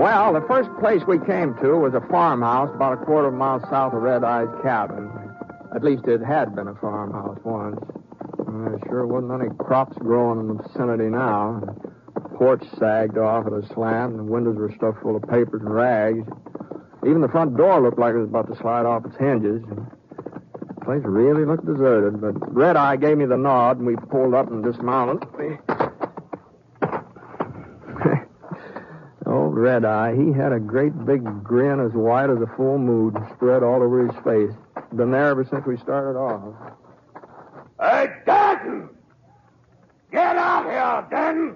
Well, the first place we came to was a farmhouse about a quarter of a mile south of Red Eye's cabin. At least it had been a farmhouse once. There sure wasn't any crops growing in the vicinity now. The porch sagged off at a slant, and the windows were stuffed full of papers and rags. Even the front door looked like it was about to slide off its hinges. The place really looked deserted, but Red Eye gave me the nod, and we pulled up and dismounted. Old Red Eye, he had a great big grin as white as a full moon spread all over his face. Been there ever since we started off. Hey, Denton! Get out here, Denton!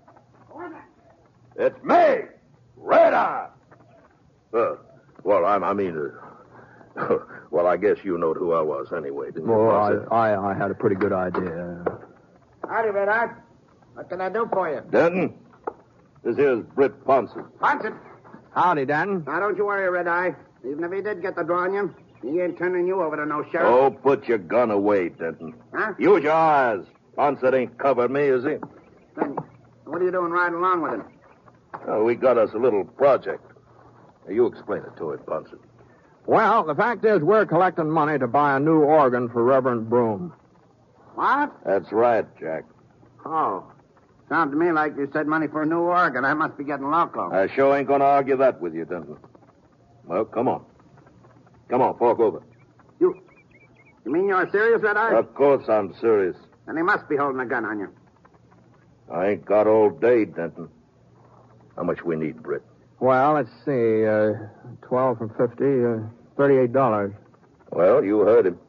It's me, Red Eye. Well, well, I guess you knowed who I was anyway, didn't you? Well, I had a pretty good idea. Howdy, Red Eye. What can I do for you? Denton, this here's Britt Ponson. Ponson? Howdy, Denton. Now, don't you worry, Red Eye. Even if he did get the draw on you, he ain't turning you over to no sheriff. Oh, put your gun away, Denton. Huh? Use your eyes. Ponson ain't covered me, is he? Then what are you doing riding along with him? Oh, we got us a little project. You explain it to him, Ponson. Well, the fact is we're collecting money to buy a new organ for Reverend Broom. What? That's right, Jack. Oh. Sounds to me like you said money for a new organ. I must be getting loco. I sure ain't going to argue that with you, Denton. Well, come on. Come on, fork over. You mean you're serious, Red Eye? Of course I'm serious. Then he must be holding a gun on you. I ain't got all day, Denton. How much we need, Britt? Well, let's see. 12 from 50, $38. Well, you heard him.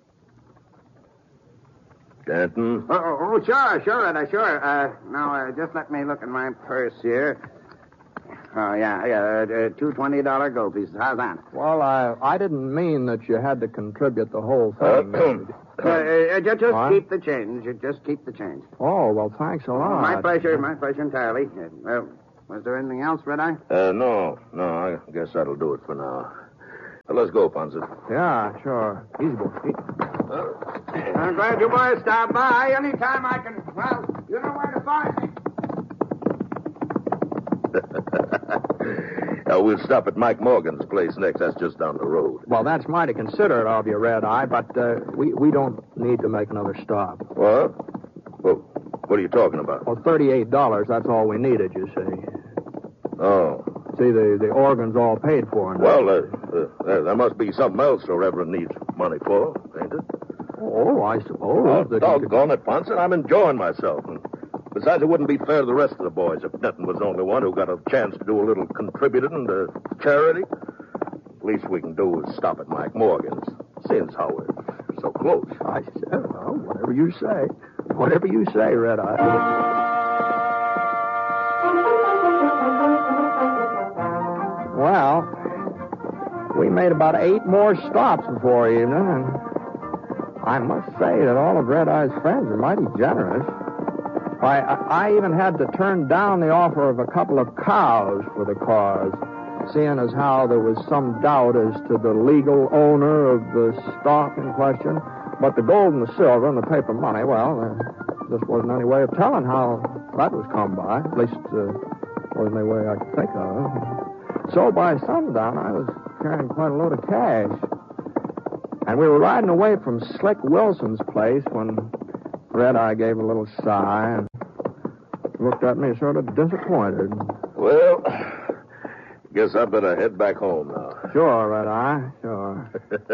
Denton? Sure, Red Eye, sure. Now, just let me look in my purse here. Oh, yeah, two $20 gold pieces. How's that? Well, I didn't mean that you had to contribute the whole thing. Just keep the change. Just keep the change. Oh, well, thanks a lot. My pleasure entirely. Was there anything else, Red Eye? No, I guess that'll do it for now. Let's go, Ponson. Yeah, sure. Easy, boy. I'm glad you boys stopped by. Anytime I can, well, you know where to find me. We'll stop at Mike Morgan's place next. That's just down the road. Well, that's mighty considerate of you, Red Eye, but we don't need to make another stop. What? Well, what are you talking about? Well, $38, that's all we needed, you see. Oh. See, the organ's all paid for now. Well, there must be something else the Reverend needs money for, ain't it? Oh, I suppose. Doggone it, Ponson. I'm enjoying myself. And besides, it wouldn't be fair to the rest of the boys if Denton was the only one who got a chance to do a little contributing to charity. Least we can do is stop at Mike Morgan's, seeing as how we're so close. I said, well, whatever you say. Whatever you say, Red Eye. Well, we made about 8 more stops before evening, and I must say that all of Red Eye's friends are mighty generous. Why, I even had to turn down the offer of a couple of cows for the cause, seeing as how there was some doubt as to the legal owner of the stock in question. But the gold and the silver and the paper money, well, there just wasn't any way of telling how that was come by. At least, wasn't any way I could think of. So by sundown, I was carrying quite a load of cash. And we were riding away from Slick Wilson's place when Red Eye gave a little sigh and looked at me sort of disappointed. Well, guess I better head back home now. Sure, Red Eye, sure.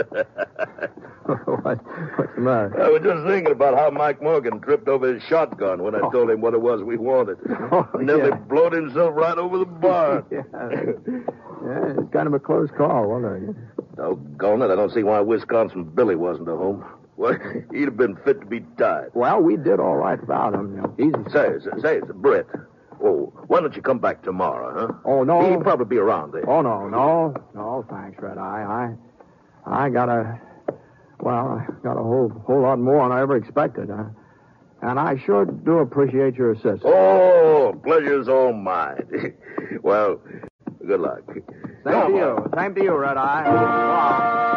What's the matter? I was just thinking about how Mike Morgan tripped over his shotgun when I told him what it was we wanted. Nearly blowed himself right over the barn. Yeah, it's kind of a close call, wasn't it? Doggone it, I don't see why Wisconsin Billy wasn't at home. Well, he'd have been fit to be tied. Well, we did all right without him. Easy. Say, Britt. Oh, why don't you come back tomorrow, huh? Oh, no. He'll probably be around there. Oh, no, thanks, Red Eye. I got a whole lot more than I ever expected. And I sure do appreciate your assistance. Oh, pleasure's all mine. Well, good luck. Same to you, Red Eye.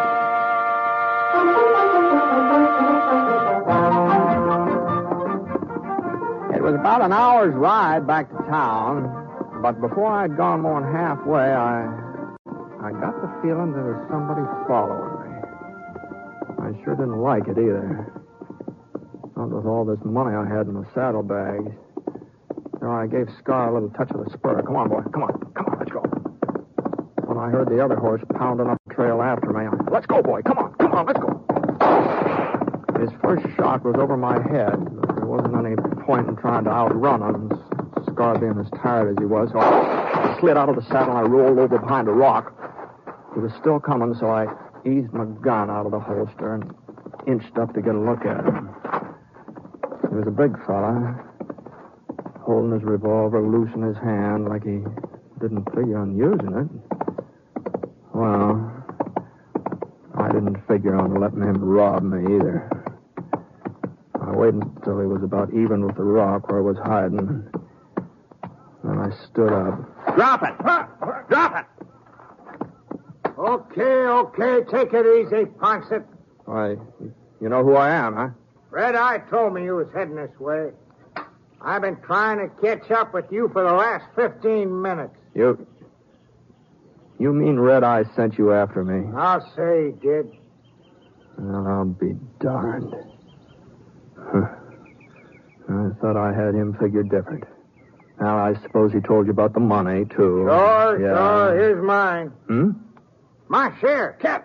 It was about an hour's ride back to town. But before I'd gone more than halfway, I got the feeling there was somebody following me. I sure didn't like it either. Not with all this money I had in the saddlebags. So I gave Scar a little touch of the spur. Come on, boy. Come on, let's go. When I heard the other horse pounding up the trail after me, let's go, boy. Come on, let's go. His first shot was over my head. There wasn't any point in trying to outrun him, Scar being as tired as he was. So I slid out of the saddle and I rolled over behind a rock. He was still coming, so I eased my gun out of the holster and inched up to get a look at him. He was a big fella, holding his revolver loose in his hand like he didn't figure on using it. Well, I didn't figure on letting him rob me either. I waited until he was about even with the rock where I was hiding. Then I stood up. Drop it! Drop it! Okay, take it easy, Ponset. Why, you know who I am, huh? Red Eye told me you was heading this way. I've been trying to catch up with you for the last 15 minutes. You mean Red Eye sent you after me? I'll say he did. Well, I'll be darned. I thought I had him figured different. Now, I suppose he told you about the money, too. Sure. Here's mine. My share. Catch.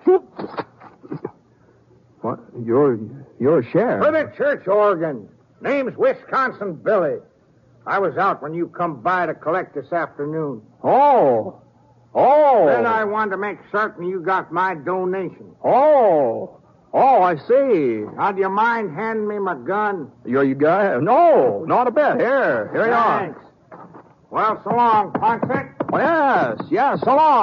What? Your share? For the church organ. Name's Wisconsin Billy. I was out when you come by to collect this afternoon. Oh. Then I wanted to make certain you got my donation. Oh, I see. Now, do you mind handing me my gun? You got it? No, not a bit. Here you are. Thanks. Well, so long, Ponset. Yes, so long.